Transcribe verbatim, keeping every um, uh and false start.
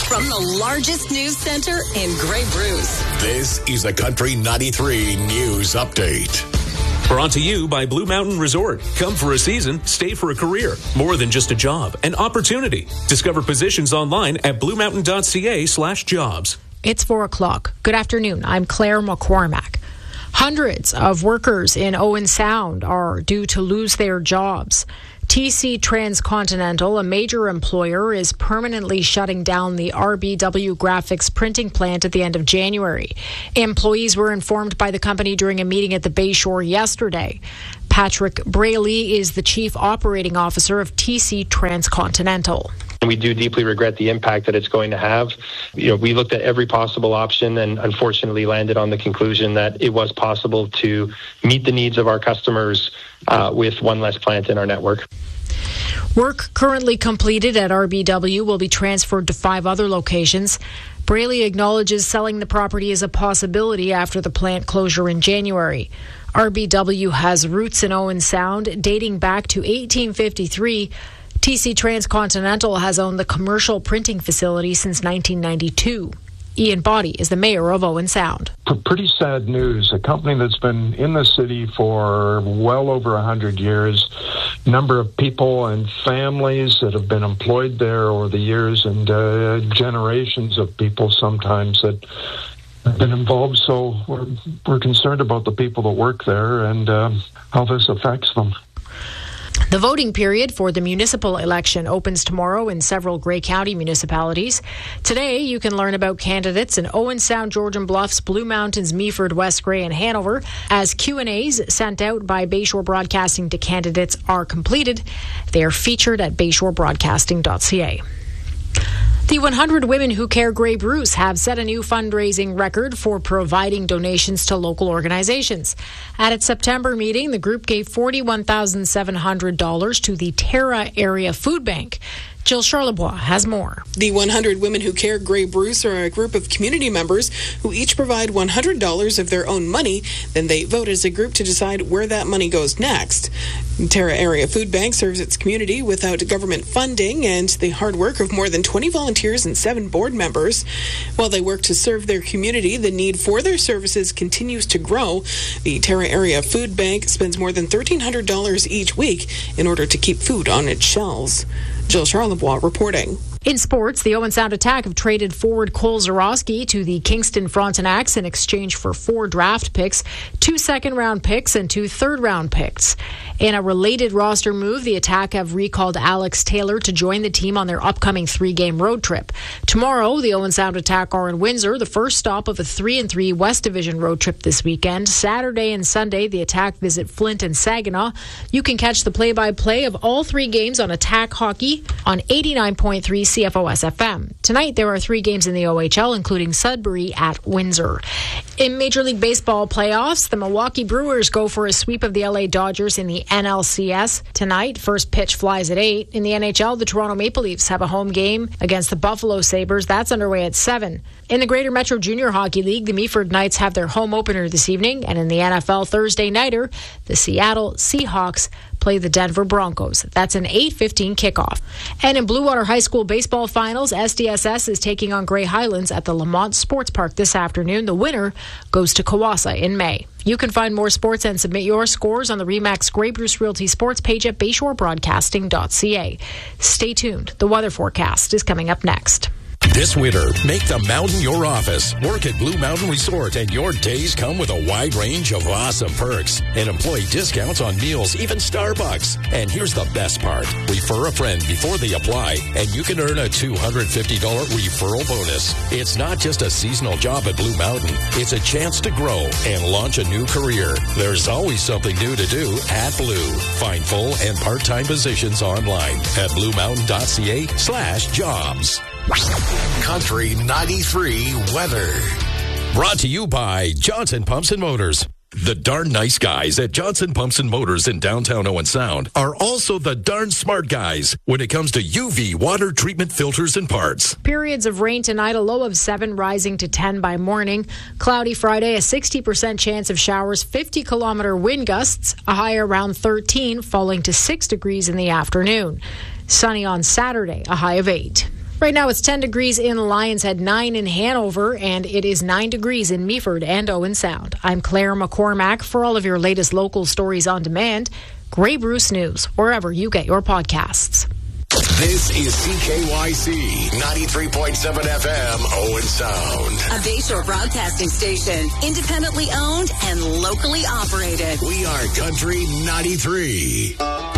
From the largest news center in Grey Bruce. This is the Country ninety-three News Update. Brought to you by Blue Mountain Resort. Come for a season, stay for a career. More than just a job, an opportunity. Discover positions online at bluemountain.ca slash jobs. It's four o'clock. Good afternoon. I'm Claire McCormack. Hundreds of workers in Owen Sound are due to lose their jobs. T C Transcontinental, a major employer, is permanently shutting down the R B W graphics printing plant at the end of January. Employees were informed by the company during a meeting at the Bayshore yesterday. Patrick Braley is the chief operating officer of T C Transcontinental. We do deeply regret the impact that it's going to have. You know, we looked at every possible option and unfortunately landed on the conclusion that it was possible to meet the needs of our customers uh, with one less plant in our network. Work currently completed at R B W will be transferred to five other locations. Braley acknowledges selling the property is a possibility after the plant closure in January. R B W has roots in Owen Sound dating back to eighteen fifty-three. T C Transcontinental has owned the commercial printing facility since nineteen ninety-two. Ian Boddy is the mayor of Owen Sound. Pretty sad news. A company that's been in the city for well over one hundred years. Number of people and families that have been employed there over the years, and uh, generations of people sometimes that have been involved. So we're, we're concerned about the people that work there and uh, how this affects them. The voting period for the municipal election opens tomorrow in several Grey County municipalities. Today, you can learn about candidates in Owen Sound, Georgian Bluffs, Blue Mountains, Meaford, West Grey, and Hanover. As Q and A's sent out by Bayshore Broadcasting to candidates are completed, they are featured at bayshore broadcasting dot c a. The one hundred Women Who Care Grey Bruce have set a new fundraising record for providing donations to local organizations. At its September meeting, the group gave forty-one thousand seven hundred dollars to the Terra Area Food Bank. Jill Charlebois has more. The one hundred Women Who Care Grey Bruce are a group of community members who each provide one hundred dollars of their own money. Then they vote as a group to decide where that money goes next. Terra Area Food Bank serves its community without government funding and the hard work of more than twenty volunteers and seven board members. While they work to serve their community, the need for their services continues to grow. The Terra Area Food Bank spends more than one thousand three hundred dollars each week in order to keep food on its shelves. Jill Charlebois reporting. In sports, the Owen Sound Attack have traded forward Cole Zarowski to the Kingston Frontenacs in exchange for four draft picks, two second-round picks, and two third-round picks. In a related roster move, the Attack have recalled Alex Taylor to join the team on their upcoming three-game road trip. Tomorrow, the Owen Sound Attack are in Windsor, the first stop of a three and three West Division road trip this weekend. Saturday and Sunday, the Attack visit Flint and Saginaw. You can catch the play-by-play of all three games on Attack Hockey on eighty-nine point three C F O S F M. Tonight, there are three games in the O H L, including Sudbury at Windsor. In Major League Baseball playoffs, the Milwaukee Brewers go for a sweep of the L A Dodgers in the N L C S. Tonight, first pitch flies at eight. In the N H L, the Toronto Maple Leafs have a home game against the Buffalo Sabres. That's underway at seven. In the Greater Metro Junior Hockey League, the Meaford Knights have their home opener this evening. And in the N F L Thursday nighter, the Seattle Seahawks play the Denver Broncos. That's an eight fifteen kickoff. And in Blue Water High School baseball finals, S D S S is taking on Grey Highlands at the Lamont Sports Park this afternoon. The winner goes to Kawasa in May. You can find more sports and submit your scores on the RE/MAX Grey Bruce Realty Sports page at bayshore broadcasting dot c a. Stay tuned. The weather forecast is coming up next. This winter, make the mountain your office. Work at Blue Mountain Resort, and your days come with a wide range of awesome perks and employee discounts on meals, even Starbucks. And here's the best part. Refer a friend before they apply, and you can earn a two hundred fifty dollars referral bonus. It's not just a seasonal job at Blue Mountain. It's a chance to grow and launch a new career. There's always something new to do at Blue. Find full and part-time positions online at bluemountain.ca slash jobs. Country ninety-three weather. Brought to you by Johnson Pumps and Motors. The darn nice guys at Johnson Pumps and Motors in downtown Owen Sound are also the darn smart guys when it comes to U V water treatment filters and parts. Periods of rain tonight, a low of seven, rising to ten by morning. Cloudy Friday, a sixty percent chance of showers, fifty kilometer wind gusts, a high around thirteen, falling to six degrees in the afternoon. Sunny on Saturday, a high of eight. Right now it's ten degrees in Lions Head, nine in Hanover, and it is nine degrees in Meaford and Owen Sound. I'm Claire McCormack. For all of your latest local stories on demand, Grey Bruce News, wherever you get your podcasts. This is C K Y C ninety-three point seven F M, Owen Sound. A Bayshore broadcasting station, independently owned and locally operated. We are Country ninety-three.